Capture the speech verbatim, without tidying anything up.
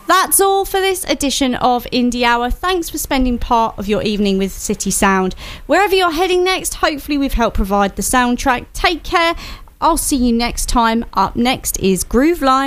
That's all for this edition of Indie Hour. Thanks for spending part of your evening with City Sound. Wherever you're heading next, hopefully we've helped provide the soundtrack. Take care. I'll see you next time. Up next is Groove Line.